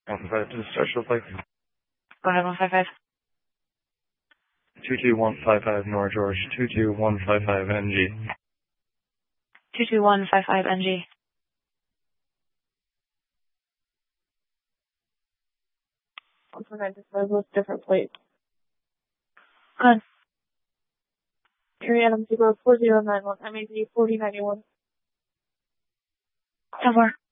155 to the Starship Lake. Go ahead, 155. 22155 North George, 22155 NG. 22155 NG. I just with different plates. Good. Area Adam 04091, MAZ 4091. 10-4.